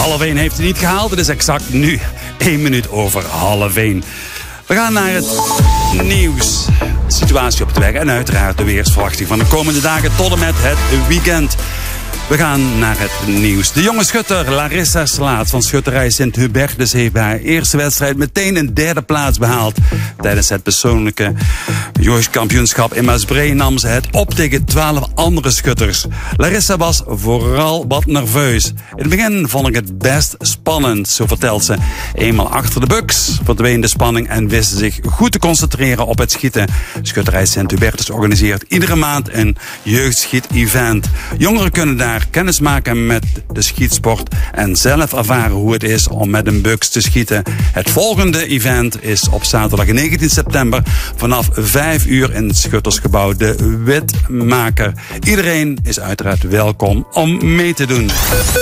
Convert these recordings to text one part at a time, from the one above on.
1:30 heeft hij niet gehaald. Het is exact nu 1 minuut over 1:30. We gaan naar het nieuws. De situatie op de weg en uiteraard de weersverwachting van de komende dagen tot en met het weekend. We gaan naar het nieuws. De jonge schutter Larissa Slaat van schutterij Sint-Hubertus heeft bij haar eerste wedstrijd meteen een 3e plaats behaald. Tijdens het persoonlijke jeugdkampioenschap in Maasbree nam ze het op tegen 12 andere schutters. Larissa was vooral wat nerveus. In het begin vond ik het best spannend, zo vertelt ze. Eenmaal achter de buks verdween de spanning en wist ze zich goed te concentreren op het schieten. Schutterij Sint-Hubertus organiseert iedere maand een jeugdschiet-event. Jongeren kunnen daar kennis maken met de schietsport en zelf ervaren hoe het is om met een buks te schieten. Het volgende event is op zaterdag 19 september vanaf 5 uur in het schuttersgebouw De Witmaker. Iedereen is uiteraard welkom om mee te doen.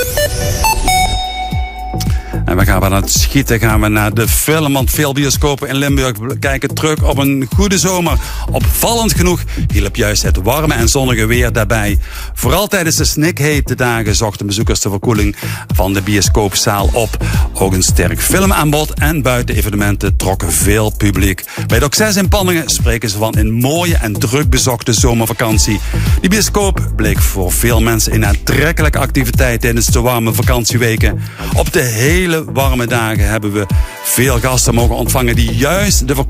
En we gaan naar het schieten, gaan we naar de film, want veel bioscopen in Limburg kijken terug op een goede zomer. Opvallend genoeg hielp juist het warme en zonnige weer daarbij. Vooral tijdens de snikhete dagen zochten bezoekers de verkoeling van de bioscoopzaal op. Ook een sterk filmaanbod en buitenevenementen trokken veel publiek. Bij Doc 6 in Panningen spreken ze van een mooie en druk bezochte zomervakantie. Die bioscoop bleek voor veel mensen een aantrekkelijke activiteit tijdens de warme vakantieweken. Op de hele warme dagen hebben we veel gasten mogen ontvangen die juist de